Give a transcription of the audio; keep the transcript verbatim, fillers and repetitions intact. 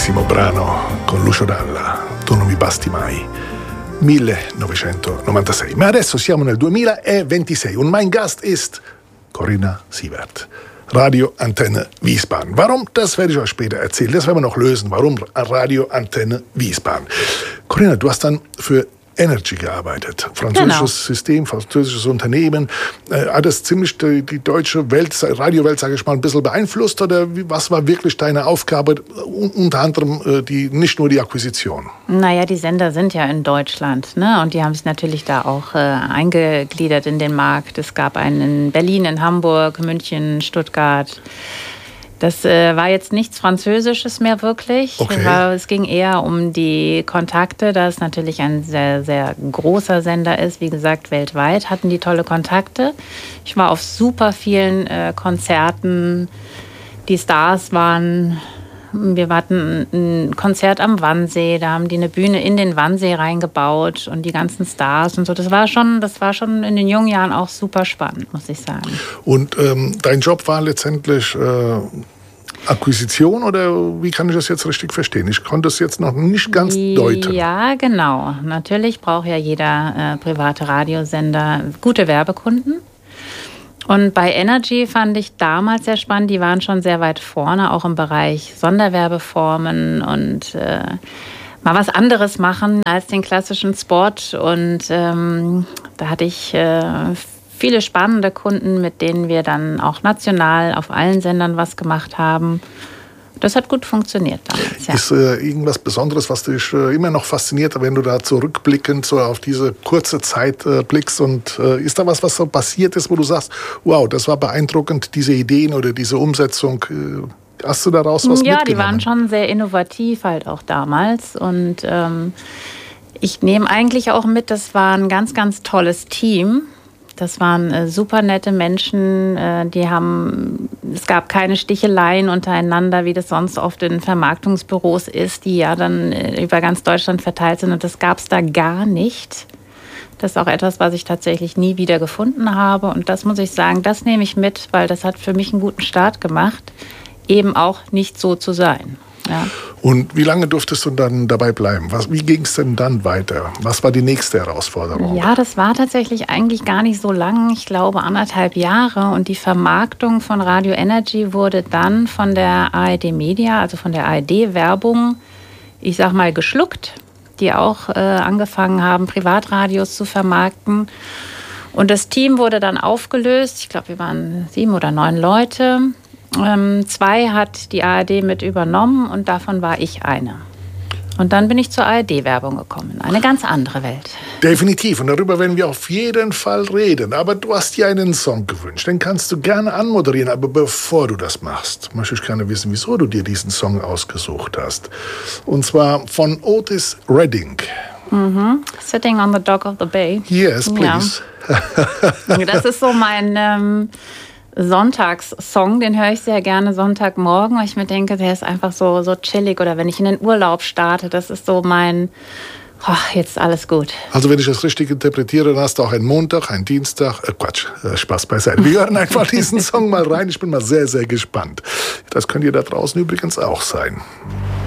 bellissimo brano con Lucio Dalla, Tu non mi basti mai, millenovecentonovantasei. Ma adesso siamo nel duemilaventisei und mein Gast ist Corinna Sievert, Radioantenne Wiesbaden. Warum? Das werde ich euch später erzählen. Das werden wir noch lösen. Warum Radioantenne Wiesbaden? Corinna, du hast dann für Energy gearbeitet. Französisches genau. System, französisches Unternehmen. Äh, hat das ziemlich die, die deutsche Welt, Radiowelt, sage ich mal, ein bisschen beeinflusst? Oder wie, was war wirklich deine Aufgabe? Un, unter anderem äh, die, nicht nur die Akquisition. Naja, die Sender sind ja in Deutschland, ne? Und die haben sich natürlich da auch äh, eingegliedert in den Markt. Es gab einen in Berlin, in Hamburg, München, Stuttgart. Das äh, war jetzt nichts Französisches mehr wirklich. Okay. War, es ging eher um die Kontakte, da es natürlich ein sehr, sehr großer Sender ist. Wie gesagt, weltweit hatten die tolle Kontakte. Ich war auf super vielen äh, Konzerten. Die Stars waren, wir hatten ein Konzert am Wannsee, da haben die eine Bühne in den Wannsee reingebaut und die ganzen Stars und so. Das war schon, das war schon in den jungen Jahren auch super spannend, muss ich sagen. Und ähm, dein Job war letztendlich äh Akquisition oder wie kann ich das jetzt richtig verstehen? Ich konnte es jetzt noch nicht ganz deuten. Ja, genau. Natürlich braucht ja jeder äh, private Radiosender gute Werbekunden. Und bei Energy fand ich damals sehr spannend, die waren schon sehr weit vorne, auch im Bereich Sonderwerbeformen und äh, mal was anderes machen als den klassischen Spot. Und ähm, da hatte ich äh, viele spannende Kunden, mit denen wir dann auch national auf allen Sendern was gemacht haben. Das hat gut funktioniert damals. Ja. Ist äh, irgendwas Besonderes, was dich äh, immer noch fasziniert, wenn du da zurückblickend so auf diese kurze Zeit äh, blickst? Und äh, ist da was, was so passiert ist, wo du sagst, wow, das war beeindruckend, diese Ideen oder diese Umsetzung? Äh, hast du daraus was ja, mitgenommen? Ja, die waren schon sehr innovativ halt auch damals. Und ähm, ich nehme eigentlich auch mit, das war ein ganz, ganz tolles Team. Das waren äh, super nette Menschen, äh, die haben, es gab keine Sticheleien untereinander, wie das sonst oft in Vermarktungsbüros ist, die ja dann äh, über ganz Deutschland verteilt sind und das gab es da gar nicht. Das ist auch etwas, was ich tatsächlich nie wieder gefunden habe und das muss ich sagen, das nehme ich mit, weil das hat für mich einen guten Start gemacht, eben auch nicht so zu sein. Ja. Und wie lange durftest du dann dabei bleiben? Was, wie ging es denn dann weiter? Was war die nächste Herausforderung? Ja, das war tatsächlich eigentlich gar nicht so lang. Ich glaube anderthalb Jahre. Und die Vermarktung von Radio Energy wurde dann von der A R D Media, also von der A R D-Werbung, ich sag mal, geschluckt, die auch äh, angefangen haben, Privatradios zu vermarkten. Und das Team wurde dann aufgelöst. Ich glaube, wir waren sieben oder neun Leute. Ähm, zwei hat die A R D mit übernommen und davon war ich eine. Und dann bin ich zur A R D-Werbung gekommen. Eine ganz andere Welt. Definitiv. Und darüber werden wir auf jeden Fall reden. Aber du hast dir einen Song gewünscht. Den kannst du gerne anmoderieren. Aber bevor du das machst, möchte ich gerne wissen, wieso du dir diesen Song ausgesucht hast. Und zwar von Otis Redding. Mhm. Sitting on the Dock of the Bay. Yes, please. Ja. Das ist so mein Ähm, Sonntagssong, den höre ich sehr gerne Sonntagmorgen, weil ich mir denke, der ist einfach so, so chillig. Oder wenn ich in den Urlaub starte, das ist so mein, oh, jetzt alles gut. Also wenn ich das richtig interpretiere, dann hast du auch einen Montag, einen Dienstag, äh Quatsch, äh, Spaß beiseite. Wir hören einfach diesen Song mal rein, ich bin mal sehr, sehr gespannt. Das könnt ihr da draußen übrigens auch sein.